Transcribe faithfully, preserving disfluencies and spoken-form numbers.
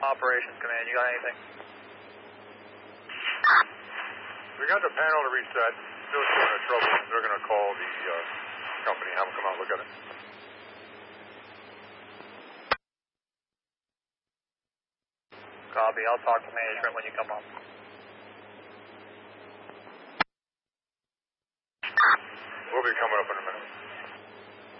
Operations Command, you got anything? We got the panel to reset. Still showing a trouble. They're going to call the uh, company, have them come out and look at it. Copy. I'll talk to management when you come up.